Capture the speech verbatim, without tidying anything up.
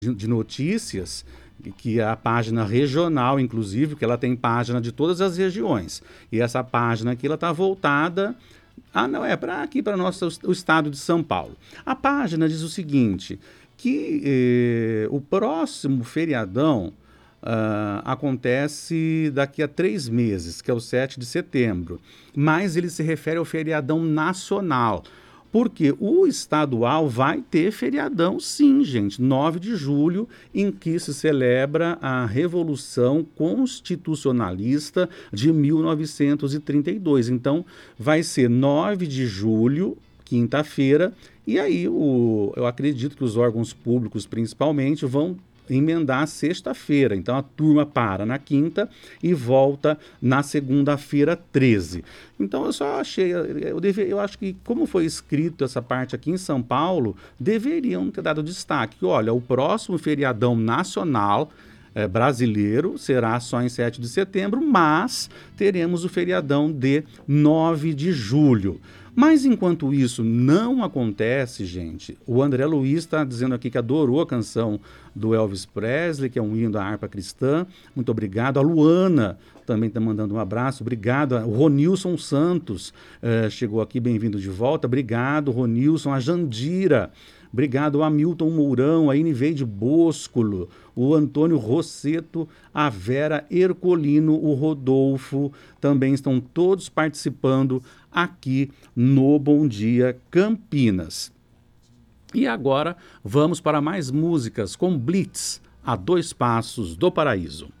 de, de notícias, que é a página regional, inclusive, que ela tem página de todas as regiões. E essa página aqui, ela está voltada... Ah, não, é para aqui, para o estado de São Paulo. A página diz o seguinte, que eh, o próximo feriadão uh, acontece daqui a três meses, que é o sete de setembro. Mas ele se refere ao feriadão nacional. Porque o estadual vai ter feriadão, sim, gente, nove de julho, em que se celebra a Revolução Constitucionalista de mil novecentos e trinta e dois. Então, vai ser nove de julho, quinta-feira, e aí o, eu acredito que os órgãos públicos, principalmente, vão emendar sexta-feira. Então a turma para na quinta e volta na segunda-feira treze. Então eu só achei, eu, deve, eu acho que como foi escrito essa parte aqui em São Paulo, deveriam ter dado destaque. Olha, o próximo feriadão nacional é, brasileiro será só em sete de setembro, mas teremos o feriadão de nove de julho. Mas enquanto isso não acontece, gente, o André Luiz está dizendo aqui que adorou a canção do Elvis Presley, que é um hino da harpa cristã. Muito obrigado. A Luana também está mandando um abraço. Obrigado. O Ronilson Santos eh, chegou aqui, bem-vindo de volta. Obrigado, Ronilson. A Jandira. Obrigado, o Hamilton Mourão, a Iniveide Boscolo, o Antônio Rosseto, a Vera Ercolino, o Rodolfo, também estão todos participando aqui no Bom Dia Campinas. E agora vamos para mais músicas com Blitz, a dois passos do paraíso.